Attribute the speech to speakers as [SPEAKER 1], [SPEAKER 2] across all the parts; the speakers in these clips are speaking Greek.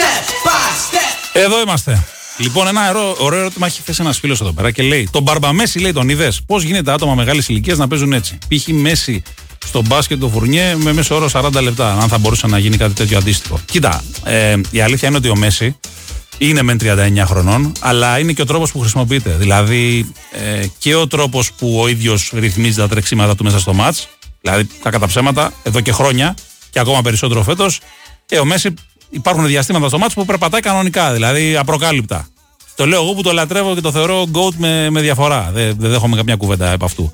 [SPEAKER 1] Εδώ είμαστε. Λοιπόν, ένα ωραίο ερώτημα έχει θέσει ένας φίλος εδώ πέρα και λέει: τον Μπαρμπαμέση, λέει, τον είδες? Πώς γίνεται άτομα μεγάλης ηλικίας να παίζουν έτσι? Π.χ. Μέση στο μπάσκετ το Φουρνιέ με μέσο όρο 40 λεπτά. Αν θα μπορούσε να γίνει κάτι τέτοιο αντίστοιχο. Κοίτα, η αλήθεια είναι ότι ο Μέση είναι μεν 39 χρονών, αλλά είναι και ο τρόπος που χρησιμοποιείται. Δηλαδή και ο τρόπος που ο ίδιος ρυθμίζει τα τρεξίματα του μέσα στο μάτς, δηλαδή κακά τα ψέματα, εδώ και χρόνια και ακόμα περισσότερο φέτος. Ο Μέση υπάρχουν διαστήματα στο μάτς που περπατάει κανονικά, δηλαδή απροκάλυπτα. Το λέω εγώ που το λατρεύω και το θεωρώ GOAT με διαφορά. Δεν δέχομαι καμιά κουβέντα επ' αυτού.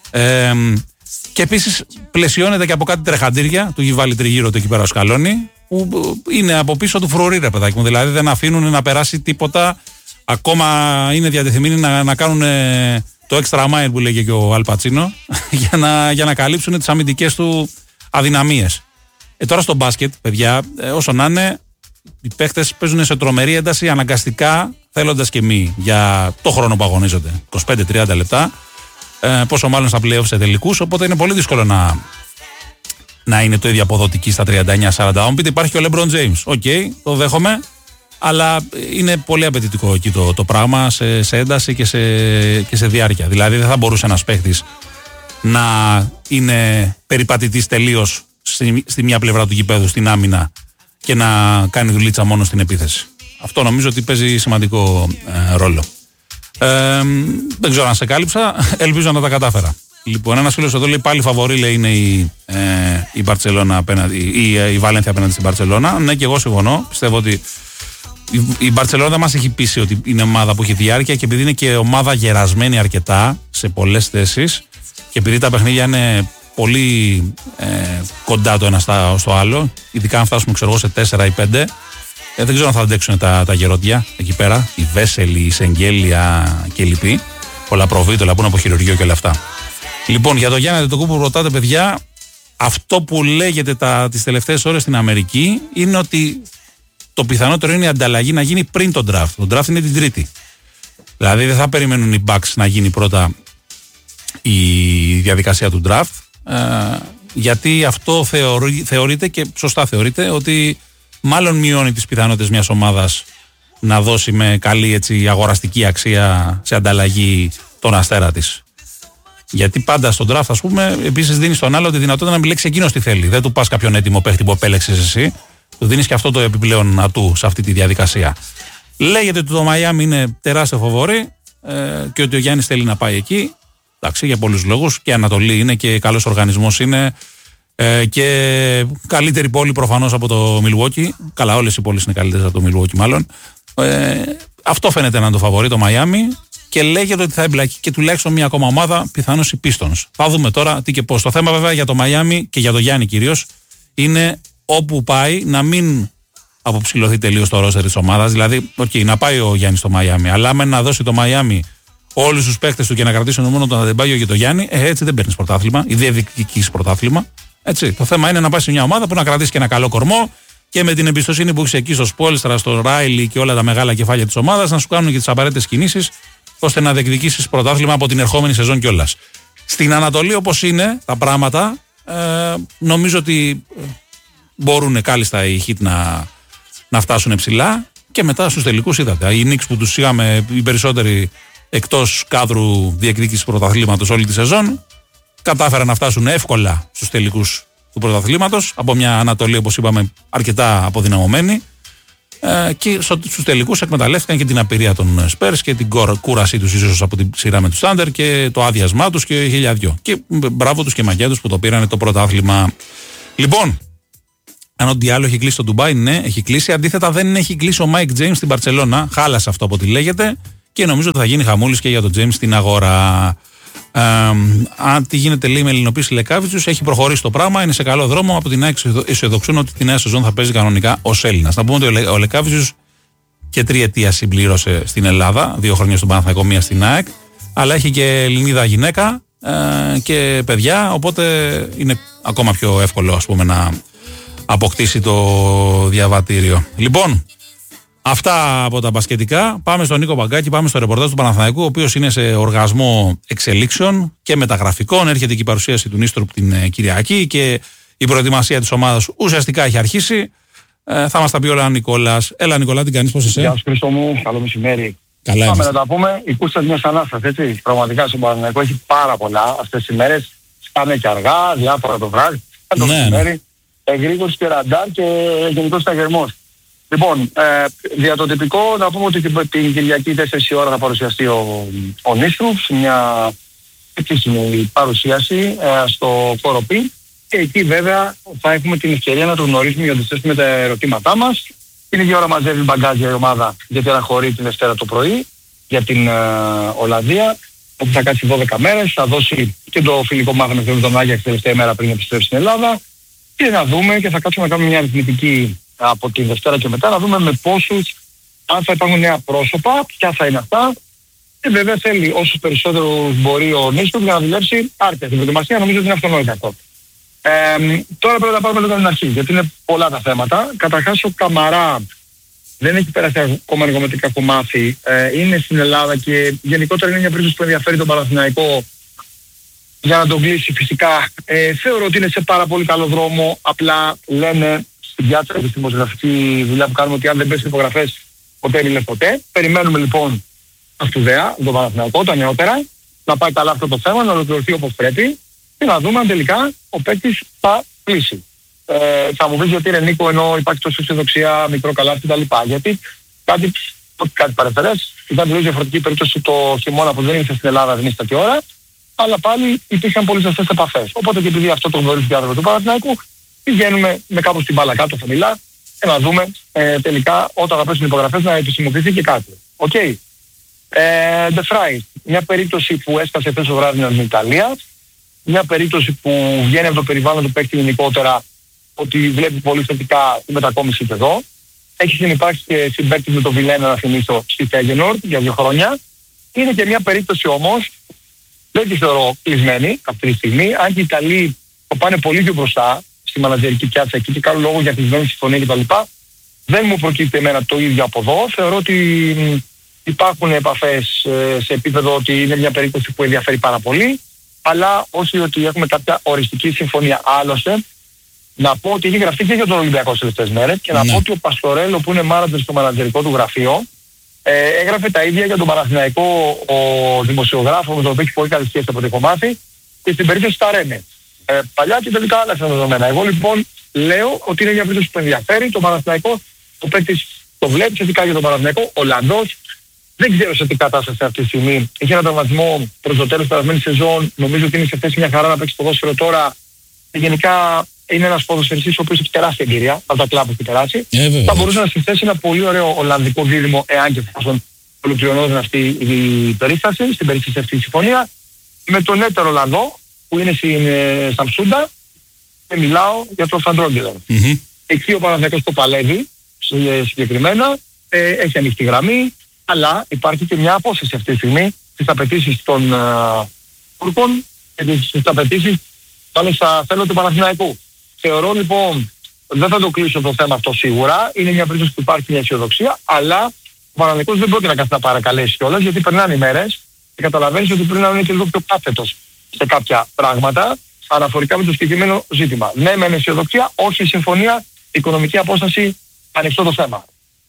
[SPEAKER 1] Και επίσης πλαισιώνεται και από κάτι τρεχαντήρια, του έχει βάλει τριγύρω του εκεί πέρα ο Σκαλόνι, που είναι από πίσω του φρουρί, ρε παιδάκι μου. Δηλαδή δεν αφήνουν να περάσει τίποτα. Ακόμα είναι διατεθειμένοι να κάνουν το extra mile που λέγε και ο Αλπατσίνο για να καλύψουν τις αμυντικές του αδυναμίες. Τώρα στο μπάσκετ, παιδιά, όσο να είναι, οι παίχτες παίζουν σε τρομερή ένταση αναγκαστικά, θέλοντας και μη, για το χρόνο που αγωνίζονται. 25-30 λεπτά. Πόσο μάλλον στα playoffs σε τελικούς. Οπότε είναι πολύ δύσκολο να είναι το ίδιο αποδοτική στα 39-40. Αν πείτε, υπάρχει και ο LeBron James. Οκ, το δέχομαι. Αλλά είναι πολύ απαιτητικό εκεί το πράγμα σε ένταση και σε διάρκεια. Δηλαδή δεν θα μπορούσε ένας παίχτης να είναι περιπατητής τελείως στη μια πλευρά του γηπέδου, στην άμυνα, και να κάνει δουλίτσα μόνο στην επίθεση. Αυτό νομίζω ότι παίζει σημαντικό ρόλο. Δεν ξέρω αν σε κάλυψα, ελπίζω να τα κατάφερα. Λοιπόν, ένας φίλος εδώ λέει πάλι φαβορί, λέει, είναι η Μπαρτσελώνα η Βαλένθια απέναντι στην Μπαρτσελώνα. Ναι, και εγώ συμφωνώ. Πιστεύω ότι η Μπαρτσελώνα δεν μας έχει πείσει ότι είναι ομάδα που έχει διάρκεια, και επειδή είναι και ομάδα γερασμένη αρκετά σε πολλές θέσεις, και επειδή τα παιχνίδια είναι πολύ κοντά το ένα στο άλλο, ειδικά αν φτάσουμε, ξέρω εγώ, σε 4 ή 5, δεν ξέρω αν θα αντέξουν τα γερόντια εκεί πέρα, η Βέσελη, η Σεγγέλια και λοιποί. Πολλά προβίτολα που είναι από χειρουργείο και όλα αυτά. Λοιπόν, για το Γιάννη Αντετοκούμπο που ρωτάτε, παιδιά, αυτό που λέγεται τις τελευταίες ώρες στην Αμερική είναι ότι το πιθανότερο είναι η ανταλλαγή να γίνει πριν τον draft. Το draft είναι την Τρίτη. Δηλαδή δεν θα περιμένουν οι Bucks να γίνει πρώτα η διαδικασία του draft, γιατί αυτό θεωρείται, και σωστά θεωρείται, ότι μάλλον μειώνει τις πιθανότητες μιας ομάδας να δώσει με καλή, έτσι, αγοραστική αξία σε ανταλλαγή τον αστέρα της. Γιατί πάντα στον draft, ας πούμε, επίσης δίνει στον άλλο τη δυνατότητα να επιλέξει εκείνος τι θέλει. Δεν του πας κάποιον έτοιμο παίχτη που επέλεξες εσύ, του δίνεις και αυτό το επιπλέον ατού σε αυτή τη διαδικασία. Λέγεται ότι το Μαϊάμι είναι τεράστιο φαβορί και ότι ο Γιάννης θέλει να πάει εκεί. Εντάξει, για πολλούς λόγους. Και Ανατολή είναι και καλός οργανισμός είναι και καλύτερη πόλη προφανώς από το Μιλουόκι. Καλά, όλες οι πόλεις είναι καλύτερες από το Μιλουόκι, μάλλον. Αυτό φαίνεται να είναι το φαβορί, το Μαϊάμι. Και λέγεται ότι θα εμπλακεί και τουλάχιστον μία ακόμα ομάδα, πιθανώς οι Pistons. Θα δούμε τώρα τι και πώς. Το θέμα, βέβαια, για το Μαϊάμι και για το Γιάννη κυρίως είναι όπου πάει να μην αποψηλωθεί τελείως το ρόστερ της ομάδας. Δηλαδή, να πάει ο Γιάννης στο Μαϊάμι, αλλά με να δώσει το Μαϊάμι όλους τους παίκτες του και να κρατήσουν μόνο τον Αντεμπάγιο και τον Γιάννη, έτσι δεν παίρνεις πρωτάθλημα ή δεν διεκδικείς πρωτάθλημα. Έτσι. Το θέμα είναι να πάει σε μια ομάδα που να κρατήσει και ένα καλό κορμό και με την εμπιστοσύνη που έχει εκεί στο Σπόλστρα, στο Ράιλι και όλα τα μεγάλα κεφάλια της ομάδας να σου κάνουν και τις απαραίτητες κινήσεις ώστε να διεκδικήσεις πρωτάθλημα από την ερχόμενη σεζόν κιόλας. Στην Ανατολή, όπως είναι τα πράγματα, νομίζω ότι μπορούν κάλλιστα οι Heat να φτάσουν ψηλά, και μετά στους τελικούς είδατε. Οι Knicks που τους είχαμε οι περισσότεροι εκτός κάδρου διεκδίκησης πρωταθλήματος όλη τη σεζόν, κατάφεραν να φτάσουν εύκολα στους τελικούς του πρωταθλήματος από μια Ανατολή, όπως είπαμε, αρκετά αποδυναμωμένη, και στους τελικούς εκμεταλλεύτηκαν και την απειρία των Spurs και την κούρασή τους ίσως από τη σειρά με τους Thunder και το άδειασμά τους και χιλιάδιο. Και μπράβο τους και μαγιά τους που το πήρανε το πρωτάθλημα. Λοιπόν, αν ό,τι άλλο έχει κλείσει το Ντουμπάι, ναι, έχει κλείσει. Αντίθετα, δεν έχει κλείσει ο Mike James στην Μπαρτσελώνα. Χάλασε αυτό από ό,τι λέγεται. Και νομίζω ότι θα γίνει χαμούλης και για τον James στην αγορά. Αν τι γίνεται, λέει, με ελληνοποίηση Λεκάβιτσιους, έχει προχωρήσει το πράγμα, είναι σε καλό δρόμο. Από την ΑΕΚ αισιοδοξούν ότι τη νέα σεζόν θα παίζει κανονικά ως Έλληνας. Να πούμε ότι ο Λεκάβιτσιους και 3 ετία συμπλήρωσε στην Ελλάδα, 2 χρόνια στον Παναθηναϊκό, 1 στην ΑΕΚ, αλλά έχει και Ελληνίδα γυναίκα και παιδιά, οπότε είναι ακόμα πιο εύκολο, ας πούμε, να αποκτήσει το διαβατήριο. Λοιπόν, αυτά από τα μπασκετικά. Πάμε στον Νίκο Παγκάκη, πάμε στο ρεπορτάζ του Παναθηναϊκού, ο οποίος είναι σε οργασμό εξελίξεων και μεταγραφικών. Έρχεται και η παρουσίαση του Νίστροπ την Κυριακή και η προετοιμασία της ομάδας ουσιαστικά έχει αρχίσει. Θα μας τα πει όλα ο Νικόλας. Έλα Νικόλα, τι κάνεις, πώς είσαι?
[SPEAKER 2] Γεια σου Χρήστο μου, καλό μεσημέρι.
[SPEAKER 1] Καλά
[SPEAKER 2] Πάμε
[SPEAKER 1] είμαστε.
[SPEAKER 2] να τα πούμε, η κούρσα μιας ανάστασης, έτσι. Πραγματικά στον Παναθηναϊκό έχει πάρα πολλά αυτές τις ημέρες. Σκάνε και αργά, διάφορα το βράδυ, το μεσημέρι, εγρήγορση και ραντάρ και γενικός σταγερμός. Λοιπόν, δια το τυπικό να πούμε ότι την Κυριακή 4 η ώρα θα παρουσιαστεί ο Νίστρου σε μια επίσημη παρουσίαση στο Κοροπή. Και εκεί βέβαια θα έχουμε την ευκαιρία να το γνωρίσουμε για να θέσουμε τα ερωτήματά μας. Την ίδια ώρα μαζεύει μπαγκάζια η ομάδα γιατί αναχωρεί την Δευτέρα το πρωί για την Ολλανδία, όπου θα κάτσει 12 μέρες, θα δώσει και το φιλικό μάθημα με τον Άγιαξ τελευταία μέρα πριν επιστρέψει στην Ελλάδα και να δούμε και θα κάτσουμε να κάνουμε μια αριθμητική από τη Δευτέρα και μετά να δούμε με πόσους, αν θα υπάρχουν νέα πρόσωπα, ποια θα είναι αυτά. Και βέβαια θέλει όσους περισσότερους μπορεί ο Νίστρου για να δουλέψει άρτια στην προετοιμασία, νομίζω ότι είναι αυτονόητο αυτό. Τώρα πρέπει να πάρουμε λίγο την αρχή, γιατί είναι πολλά τα θέματα. Καταρχάς ο Καμαρά δεν έχει περάσει ακόμα εργομετρικά κομμάτι, είναι στην Ελλάδα και γενικότερα είναι μια περίπτωση που ενδιαφέρει τον Παναθηναϊκό για να τον κλείσει φυσικά. Θεωρώ ότι είναι σε πάρα πολύ καλό δρόμο, απλά λένε στην πιάτσα και στη δημοσιογραφική δουλειά που κάνουμε ότι αν δεν πέσει υπογραφές ποτέ είναι ποτέ. Περιμένουμε λοιπόν τα σπουδαία, τον Παναθηναϊκό, τα νεότερα, να πάει καλά αυτό το θέμα, να ολοκληρωθεί όπως πρέπει και να δούμε αν τελικά ο παίκτης θα κλείσει. Θα μου πεις γιατί είναι Νίκο ενώ υπάρχει τόσο αισιοδοξία, μικρό καλάθι κτλ. Γιατί κάτι παρεφερές, ήταν τελείως διαφορετική περίπτωση το χειμώνα που δεν ήρθε στην Ελλάδα, δεν ήρθε τέτοια ώρα, αλλά πάλι υπήρχαν πολύ σωστές επαφές. Οπότε και επειδή αυτό το γνωρίζει ο άνθρωπο του Παναθηναϊκού, πηγαίνουμε με κάπου στην μπάλα κάτω χαμηλά και να δούμε τελικά όταν θα πέσουν οι υπογραφές να επισημοποιηθεί και κάτι. Οκ. De Vrij, μια περίπτωση που έσκασε χθες το βράδυ στην Ιταλία, μια περίπτωση που βγαίνει από το περιβάλλον του παίκτη γενικότερα ότι βλέπει πολύ θετικά τη μετακόμιση και εδώ. Έχει συνυπάρξει και συμπαίκτης με τον Βιλένα, να θυμίσω, στη Feyenoord για 2 χρόνια. Είναι και μια περίπτωση όμως, δεν τη θεωρώ κλεισμένη αυτή τη στιγμή, αν και οι Ιταλοί το πάνε πολύ πιο μπροστά στη μανατζερική πιάτσα εκεί και κάνουν λόγο για κλεισμένη συμφωνία κτλ. Δεν μου προκύπτει εμένα το ίδιο από εδώ. Θεωρώ ότι υπάρχουν επαφές σε επίπεδο ότι είναι μια περίπτωση που ενδιαφέρει πάρα πολύ, αλλά όχι ότι έχουμε κάποια οριστική συμφωνία. Άλλωστε, να πω ότι έχει γραφτεί και για τον Ολυμπιακό στις τελευταίες μέρες και να πω ότι ο Παστορέλο που είναι μάνατζερ στο μανατζερικό του γραφείο έγραφε τα ίδια για τον Παναθηναϊκό ο δημοσιογράφο με τον οποίο έχει πολύ καλή σχέση από το κομμάτι και στην περίπτωση τα Ρένε. Παλιά και τελικά άλλα τα δεδομένα. Εγώ λοιπόν λέω ότι είναι μια περίπτωση που ενδιαφέρει τον Παναθηναϊκό, ο παίκτης το βλέπει θετικά για τον Παναθηναϊκό, Ολλανδός. Δεν ξέρω σε τι κατάσταση αυτή τη στιγμή. Έχει ένα τραυματισμό προς το τέλος της περασμένης σεζόν. Νομίζω ότι είναι σε θέση μια χαρά να παίξει ποδόσφαιρο τώρα. Και γενικά είναι ένας ποδοσφαιριστής ο οποίος έχει τεράστια εμπειρία από τα κλαμπ που έχει περάσει. Θα μπορούσε να συθέσει ένα πολύ ωραίο Ολλανδικό δίδυμο, εάν και εφόσον ολοκληρωνόταν αυτή η περίσταση, στην περίσταση αυτή η συμφωνία. Με τον έτερο Ολλανδό που είναι στην Σαμσούντα και μιλάω για τον Φαντρόγκελο. Εκεί ο Παναθηναϊκός το παλεύει συγκεκριμένα, έχει ανοιχτή γραμμή. Αλλά υπάρχει και μια απόσταση αυτή τη στιγμή στις απαιτήσεις των Τούρκων και στις απαιτήσεις πάλι στα θέλω του Παναθηναϊκού. Θεωρώ λοιπόν, δεν θα το κλείσω το θέμα αυτό σίγουρα, είναι μια περίπτωση που υπάρχει μια αισιοδοξία, αλλά ο Παναθηναϊκός δεν πρόκειται να κάθεται να παρακαλέσει κιόλας, γιατί περνάνε οι μέρες και καταλαβαίνεις ότι πρέπει να είναι και λίγο πιο κάθετος σε κάποια πράγματα αναφορικά με το συγκεκριμένο ζήτημα. Ναι, με αισιοδοξία, όχι συμφωνία, οικονομική απόσταση, ανοιχτό το θέμα.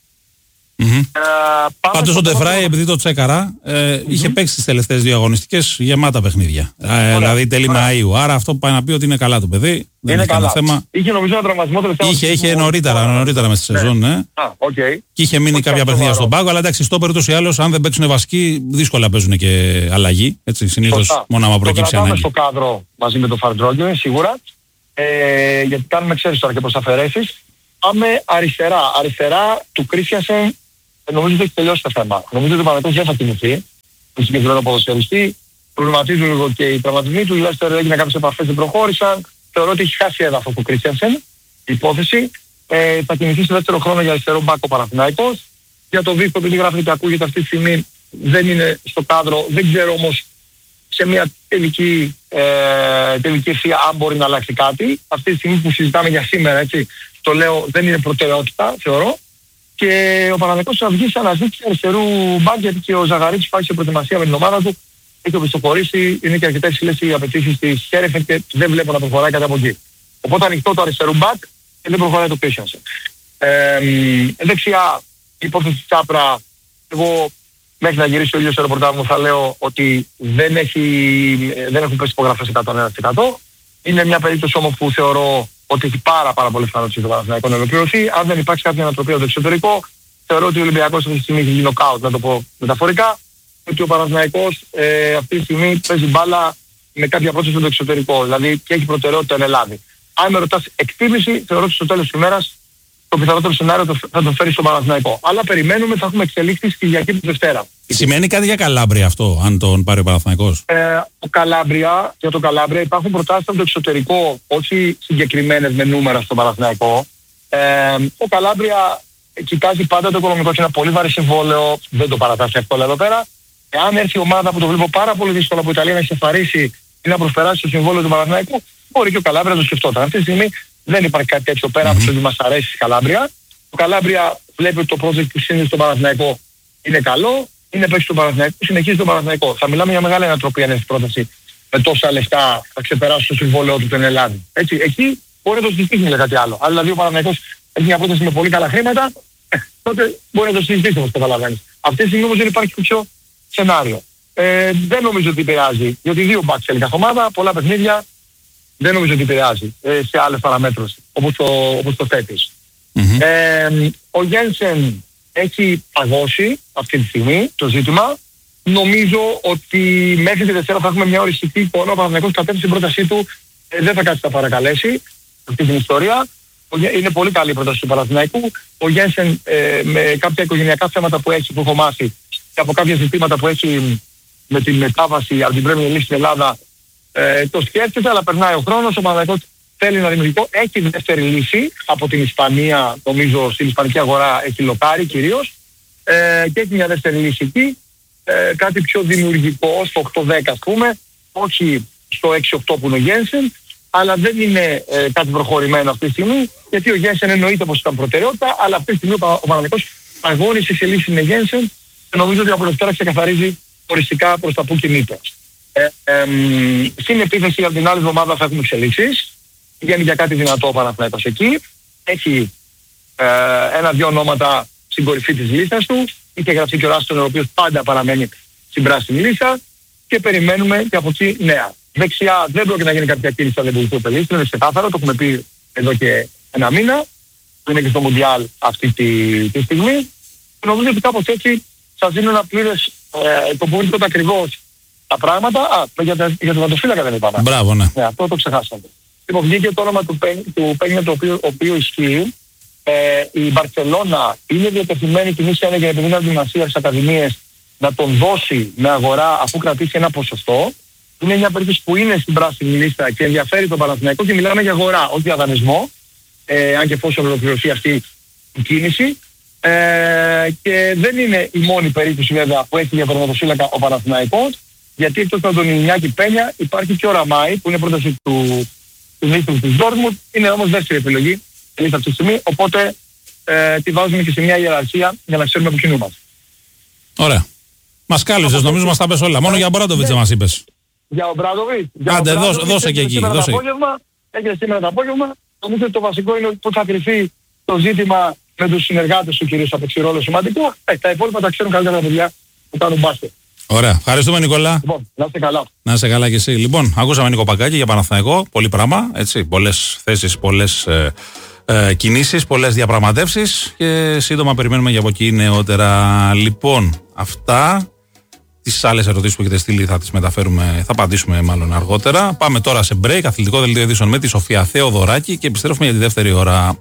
[SPEAKER 1] Πάντως ο De Vrij, επειδή το τσέκαρα, είχε παίξει τις τελευταίες 2 αγωνιστικές γεμάτα παιχνίδια. Δηλαδή τέλη Μαΐου. Άρα αυτό πάει να πει ότι είναι καλά το παιδί. Δεν είναι κανένα θέμα.
[SPEAKER 2] Είχε νομίζω ένα τραυματισμό τελευταίο.
[SPEAKER 1] Είχε νωρίτερα μες στη σεζόν, ναι. Και είχε μείνει κάποια παιχνίδια στον πάγκο. Αλλά εντάξει, στο περίπτωση άλλος, αν δεν παίξουν βασικοί, δύσκολα παίζουν και αλλαγή. Έτσι, συνήθως μόνο άμα προκύψει ανάγκη.
[SPEAKER 2] Το κρατάμε στο κάδρο μαζί με τον Φαντρόγκελο, σίγουρα. Γιατί κάνουμε εξαίρεση τώρα και προς αφαιρέσεις. Πάμε αριστερά του Κρίστιανσεν. Νομίζω ότι έχει τελειώσει το θέμα. Νομίζω ότι ο Παναθηναϊκός δεν θα κινηθεί. Το συγκεκριμένο ποδοσφαιριστή. Προβληματίζουν λίγο και οι τραυματισμοί του. Τουλάχιστον έγιναν κάποιες επαφές, δεν προχώρησαν. Θεωρώ ότι έχει χάσει έδαφος του Κρίστιανσεν. Υπόθεση. Θα κινηθεί στο δεύτερο χρόνο για αριστερό μπακ ο Παναθηναϊκός. Για το Βίκτο, επειδή γράφει και ακούγεται αυτή τη στιγμή, δεν είναι στο κάδρο. Δεν ξέρω όμως σε μια τελική ευθεία αν μπορεί να αλλάξει κάτι. Αυτή τη στιγμή που συζητάμε για σήμερα, έτσι, το λέω, δεν είναι προτεραιότητα, θεωρώ. Και ο Παναθηναϊκός θα βγει σε αναζήτηση αριστερού μπακ, γιατί και ο Ζαγαρίτης πάει σε προετοιμασία με την ομάδα του. Έχει οπισθοχωρήσει, είναι και αρκετά υψηλές οι απαιτήσεις της Χέρεφεν και δεν βλέπω να προχωράει κάτι από εκεί. Οπότε ανοιχτό το αριστερού μπακ και δεν προχωράει το Κρίστιανσεν. Δεξιά, η υπόθεση Τσάπρα, εγώ μέχρι να γυρίσει ο ίδιος στο ρεπορτάζ μου θα λέω ότι δεν έχουν πέσει υπογραφές 101%. Είναι μια περίπτωση όμως που θεωρώ ότι έχει πάρα πολύ πιθανότητα το Παναθηναϊκό να ολοκληρωθεί. Αν δεν υπάρξει κάποια ανατροπή από το εξωτερικό, θεωρώ ότι ο Ολυμπιακός αυτή τη στιγμή έχει γίνει knockout, να το πω μεταφορικά, ότι ο Παναθηναϊκός αυτή τη στιγμή παίζει μπάλα με κάποια πρόθεση στο εξωτερικό, δηλαδή και έχει προτεραιότητα εν Ελλάδη. Αν με ρωτάς εκτίμηση, θεωρώ ότι στο τέλος της ημέρας το πιθανότερο σενάριο θα το φέρει στο Παναθηναϊκό. Αλλά περιμένουμε, θα έχουμε εξελίξεις Κυριακή τη Δευτέρα.
[SPEAKER 1] Σημαίνει κάτι για Καλάμπρια αυτό, αν τον πάρει ο Παναθηναϊκός?
[SPEAKER 2] Για το Καλάμπρια υπάρχουν προτάσεις από το εξωτερικό, όχι συγκεκριμένες με νούμερα στο Παναθηναϊκό. Ο Καλάμπρια κοιτάζει πάντα το οικονομικό και ένα πολύ βαρύ συμβόλαιο, δεν το παρατάσσει εύκολα εδώ πέρα. Εάν έρθει η ομάδα που το βλέπω πάρα πολύ δύσκολα από Ιταλία να ξεφαρίσει ή να προσπεράσει το συμβόλαιο του Παναθηναϊκού, μπορεί και ο Καλάμπρια να το σκεφτόταν. Αυτή τη στιγμή δεν υπάρχει κάτι τέτοιο πέρα από το ότι μας αρέσει η Καλάμπρια. Ο Καλάμπρια βλέπει ότι το project που είναι στο Παναθηναϊκό είναι καλό, είναι παίξει στον Παναθηναϊκό, συνεχίζει τον Παναθηναϊκό. Θα μιλάμε για μεγάλη ανατροπή αν έχει πρόταση με τόσα λεφτά θα ξεπεράσει το συμβόλαιο του στην Ελλάδα. Έτσι, εκεί μπορεί να το συζητήσει για κάτι άλλο. Αν δηλαδή ο Παναθηναϊκός έχει μια πρόταση με πολύ καλά χρήματα, τότε μπορεί να το συζητήσει όπως το καταλαβαίνεις. Αυτή τη στιγμή όμως δεν υπάρχει κάποιο σενάριο. Δεν νομίζω ότι επηρεάζει, γιατί δύο μπακς θέλει κάθε ομάδα, πολλά παιχνίδια, δεν νομίζω ότι επηρεάζει σε άλλες παραμέτρους όπως το θέτεις. Ο Γένσεν έχει παγώσει αυτή τη στιγμή το ζήτημα. Νομίζω ότι μέχρι τη Δευτέρα θα έχουμε μια οριστική εικόνα. Ο Παναθηναϊκός κατέβει στην πρότασή του, δεν θα κάτσει να παρακαλέσει αυτή την ιστορία. Είναι πολύ καλή η πρόταση του Παναθηναϊκού. Ο Γένσεν με κάποια οικογενειακά θέματα που έχω μάθει και από κάποια ζητήματα που έχει με την μετάβαση από την Premier League στην Ελλάδα, το σκέφτεται, αλλά περνάει ο χρόνος. Ο Παναθηναϊκός θέλει να δημιουργικό. Έχει δεύτερη λύση από την Ισπανία, νομίζω στην ισπανική αγορά έχει λοκάρει κυρίως, και έχει μια δεύτερη λύση εκεί, κάτι πιο δημιουργικό, στο 8-10 ας πούμε, όχι στο 6-8 που είναι ο Γένσεν, αλλά δεν είναι κάτι προχωρημένο αυτή τη στιγμή, γιατί ο Γένσεν εννοείται πως ήταν προτεραιότητα, αλλά αυτή τη στιγμή ο Παναθηναϊκός αγώνισε σε λύση με Γένσεν και νομίζω ότι από Δευτέρα ξεκαθαρίζει οριστικά προς τα που κινείται. Στην επίθεση από την άλλη εβδομάδα θα έχουμε εξελίξεις. Βγαίνει για κάτι δυνατό ο Παναθηναϊκός εκεί. Έχει ένα-δυο ονόματα στην κορυφή της λίστας του. Είχε γραφτεί και ο Ράστον, ο οποίος πάντα παραμένει στην πράσινη λίστα. Και περιμένουμε και από εκεί νέα. Δεξιά δεν πρόκειται να γίνει κάποια κίνηση στα λειτουργικού πελίστρου. Είναι ξεκάθαρο, το έχουμε πει εδώ και ένα μήνα. Που είναι και στο Μουντιάλ αυτή τη στιγμή. Νομίζω ότι κάπως έτσι σας δίνω ένα πλήρες το που βρίσκονται ακριβώς τα πράγματα. Για τον βατοφύλακα δεν είπαμε.
[SPEAKER 1] Μπράβο, ναι.
[SPEAKER 2] Αυτό το ξεχάσαμε. Λοιπόν, βγήκε το όνομα του Πένια, το οποίο ισχύει. Η Μπαρσελόνα είναι διατεθειμένη, την ίσια είναι για επειδή είναι δημασία στις ακαδημίες, να τον δώσει με αγορά αφού κρατήσει ένα ποσοστό. Είναι μια περίπτωση που είναι στην πράσινη λίστα και ενδιαφέρει τον Παναθηναϊκό και μιλάμε για αγορά, όχι για δανεισμό, αν και εφόσον ολοκληρωθεί αυτή η κίνηση. Και δεν είναι η μόνη περίπτωση βέβαια που έχει για τον τερματοφύλακα ο Παναθηναϊκός, γιατί εκτός από τον Ινιάκη Πένια υπάρχει και ο Ραμάη που είναι πρόταση του Νίστρου της Ντόρτμουντ, είναι όμως δεύτερη επιλογή αυτή τη στιγμή, οπότε τη βάζουμε και σε μια ιεραρχία για να ξέρουμε από κοινού μας.
[SPEAKER 1] Ωραία. Μας κάλυσες, νομίζω μας τα πες όλα. Μόνο για ο Μπράντοβιτς δεν μας είπες.
[SPEAKER 2] Για ο Μπράντοβιτς.
[SPEAKER 1] Άντε, δώσε και εκεί.
[SPEAKER 2] Έγινε σήμερα το απόγευμα. Νομίζω ότι το βασικό είναι που θα κρυφεί το ζήτημα με τους συνεργάτες του, κυρίως θα παίξει ρόλο σημαντικό. Τα υπόλοιπα τα ξέρουν καλύτερα τα παιδιά που κάνουν μπάσκετ.
[SPEAKER 1] Ωραία. Ευχαριστούμε, Νικόλα.
[SPEAKER 2] Λοιπόν, να είστε καλά.
[SPEAKER 1] Να είστε καλά κι εσύ. Λοιπόν, ακούσαμε Νίκο Πακάκη για Παναθηναϊκό. Πολύ πράγμα. Έτσι, πολλές θέσεις, πολλές κινήσεις, πολλές διαπραγματεύσεις και σύντομα περιμένουμε για από εκεί νεότερα. Λοιπόν, αυτά. Τις άλλες ερωτήσεις που έχετε στείλει θα τις μεταφέρουμε, θα απαντήσουμε μάλλον αργότερα. Πάμε τώρα σε break, αθλητικό δελτίο ειδήσεων με τη Σοφία Θεοδωράκη και επιστρέφουμε για τη δεύτερη ώρα.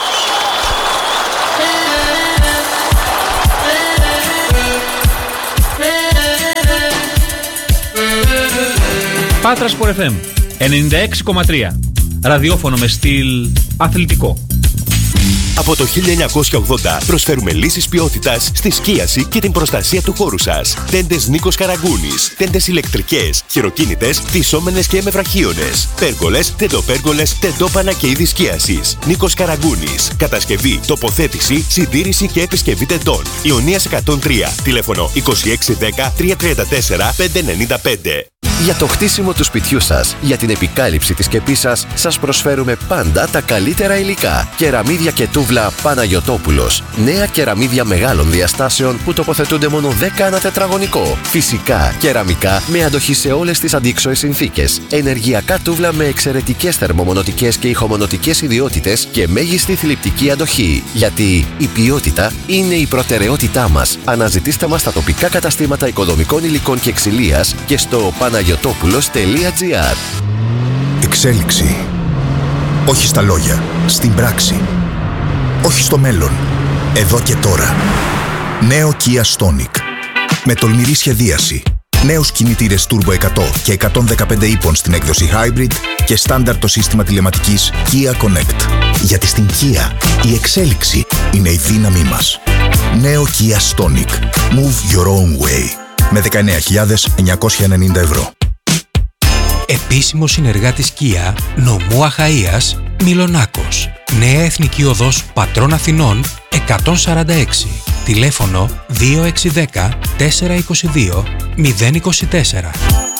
[SPEAKER 3] Πάτρα Sport FM 96,3. Ραδιόφωνο με στυλ αθλητικό.
[SPEAKER 4] Από το 1980 προσφέρουμε λύσεις ποιότητας στη σκίαση και την προστασία του χώρου σας. Τέντες Νίκος Καραγκούνης. Τέντες ηλεκτρικές, χειροκίνητες, φυσσόμενες και εμεβραχίονες. Πέργολες, τεντοπέργολες, τεντόπανα και είδη σκίασης. Νίκος Καραγκούνης. Κατασκευή, τοποθέτηση, συντήρηση και επισκευή τεντών. Ιωνίας 103. Τηλέφωνο 2610 334 595. Για το χτίσιμο του σπιτιού σας, για την επικάλυψη της σκεπής σας, σας προσφέρουμε πάντα τα καλύτερα υλικά. Κεραμίδια και τούβλα Παναγιωτόπουλος. Νέα κεραμίδια μεγάλων διαστάσεων που τοποθετούνται μόνο 10 ανά τετραγωνικό. Φυσικά, κεραμικά με αντοχή σε όλες τις αντίξωες συνθήκες. Ενεργειακά τούβλα με εξαιρετικές θερμομονωτικές και ηχομονωτικές ιδιότητες και μέγιστη θλιπτική αντοχή. Γιατί η ποιότητα είναι η προτεραιότητά μας. Αναζητήστε μας στα τοπικά καταστήματα οικοδομικών υλικών και ξυλίας και στο panagiotopulos.gr.
[SPEAKER 5] Εξέλιξη. Όχι στα λόγια, στην πράξη. Όχι στο μέλλον, εδώ και τώρα. Νέο Kia Stonic. Με τολμηρή σχεδίαση. Νέους κινητήρες Turbo 100 και 115 ύπων στην έκδοση Hybrid και στάνταρ το σύστημα τηλεματικής Kia Connect. Γιατί στην Kia η εξέλιξη είναι η δύναμή μας. Νέο Kia Stonic. Move your own way. Με 19.990 ευρώ.
[SPEAKER 6] Επίσημος συνεργάτης Kia, νομού Αχαΐας, Μιλονάκος. Νέα Εθνική Οδός Πατρών Αθηνών 146. Τηλέφωνο 2610 422 024.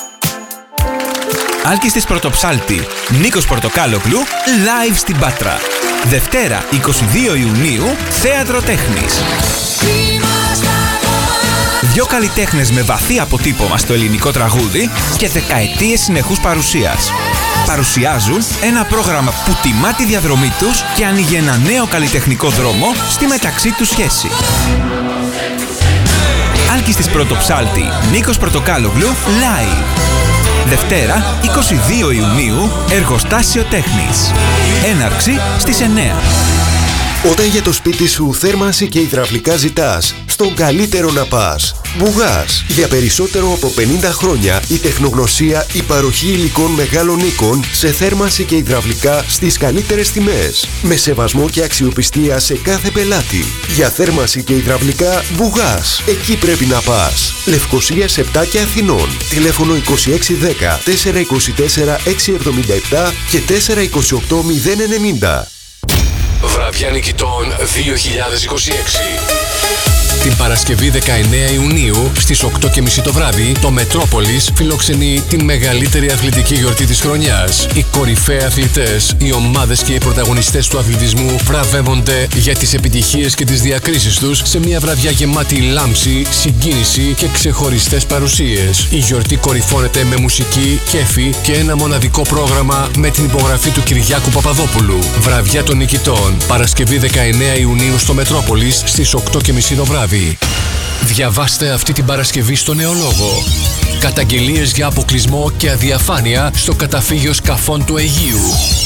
[SPEAKER 7] Άλκης της Πρωτοψάλτη, Νίκος Πορτοκάλογλου, live στην Πάτρα. Δευτέρα 22 Ιουνίου, Θέατρο Τέχνης. Δυο καλλιτέχνες με βαθύ αποτύπωμα στο ελληνικό τραγούδι και δεκαετίες συνεχούς παρουσίας. Παρουσιάζουν ένα πρόγραμμα που τιμά τη διαδρομή τους και ανοίγει ένα νέο καλλιτεχνικό δρόμο στη μεταξύ τους σχέση. Άλκης της Πρωτοψάλτη, Νίκος Πορτοκάλογλου, live. Δευτέρα 22 Ιουνίου, Εργοστάσιο Τέχνης. Έναρξη στις 9.
[SPEAKER 4] Όταν για το σπίτι σου θέρμανση και υδραυλικά ζητάς, στον καλύτερο να πας. Μπουγάς. Για περισσότερο από 50 χρόνια η τεχνογνωσία, η παροχή υλικών μεγάλων οίκων σε θέρμανση και υδραυλικά στις καλύτερες τιμές. Με σεβασμό και αξιοπιστία σε κάθε πελάτη. Για θέρμανση και υδραυλικά Μπουγάς. Εκεί πρέπει να πας. Λευκοσίας 7 και Αθηνών. Τηλέφωνο 2610 424 677 και 428 090.
[SPEAKER 8] Βραδιά νικητών 2026. Την Παρασκευή 19 Ιουνίου στις 8:30 το βράδυ, το Μετρόπολης φιλοξενεί την μεγαλύτερη αθλητική γιορτή της χρονιάς. Οι κορυφαίοι αθλητές, οι ομάδες και οι πρωταγωνιστές του αθλητισμού βραβεύονται για τις επιτυχίες και τις διακρίσεις τους σε μια βραδιά γεμάτη λάμψη, συγκίνηση και ξεχωριστές παρουσίες. Η γιορτή κορυφώνεται με μουσική, κέφι και ένα μοναδικό πρόγραμμα με την υπογραφή του Κυριάκου Παπαδόπουλου. Βραδιά των νικητών, Παρασκευή 19 Ιουνίου στο Μετρόπολης στις 8:30 το βράδυ. Διαβάστε αυτή την Παρασκευή στο Νεολόγο. Καταγγελίες για αποκλεισμό και αδιαφάνεια στο καταφύγιο σκαφών του Αιγείου.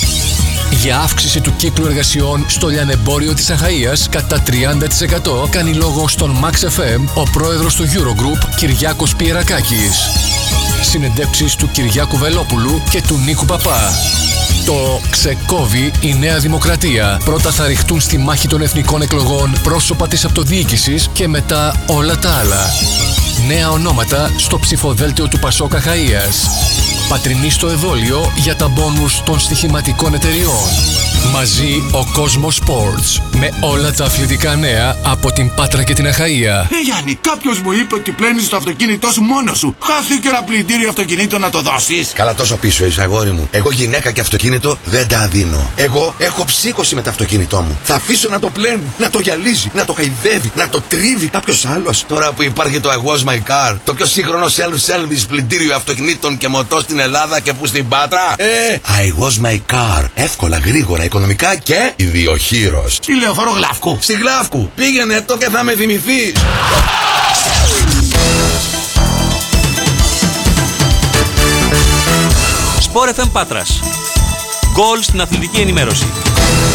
[SPEAKER 8] Για αύξηση του κύκλου εργασιών στο λιανεμπόριο της Αχαΐας κατά 30% κάνει λόγο στον Max FM ο πρόεδρος του Eurogroup Κυριάκος Πιερακάκης. Συνεντεύξεις του Κυριάκου Βελόπουλου και του Νίκου Παπά. Το ξεκόβει η Νέα Δημοκρατία. Πρώτα θα ρηχτούν στη μάχη των εθνικών εκλογών πρόσωπα της αυτοδιοίκησης και μετά όλα τα άλλα. Νέα ονόματα στο ψηφοδέλτιο του Πασόκ Αχαΐας. Πατρινή στο εδόλιο για τα μπόνους των στοιχηματικών εταιριών. Μαζί ο Κόσμος Sports με όλα τα αθλητικά νέα από την Πάτρα και την Αχαΐα.
[SPEAKER 9] Γιάννη, κάποιος μου είπε ότι πλένεις το αυτοκίνητό σου μόνος σου. Χάθηκε ένα πλυντήριο αυτοκινήτων να το δώσεις.
[SPEAKER 10] Καλά, τόσο πίσω είσαι, αγόρι μου. Εγώ γυναίκα και αυτοκίνητο δεν τα δίνω. Εγώ έχω ψύχωση με το αυτοκίνητό μου. Θα αφήσω να το πλένει, να το γυαλίζει, να το χαϊδεύει, να το τρίβει κάποιος άλλος. Τώρα που υπάρχει το I Was My Car, το πιο σύγχρονο self-service πλυντήριο αυτοκινήτων και μοτό στην Ελλάδα και που στην Πάτρα. I Was My Car. Εύκολα, γρήγορα, οικονομικά και ιδιοχείρος.
[SPEAKER 9] Στη Λεωφόρο Γλαύκου.
[SPEAKER 10] Στη Γλαύκου. Πήγαινε το και θα με θυμηθείς.
[SPEAKER 3] Sport FM Πάτρας. Γκολ στην αθλητική ενημέρωση.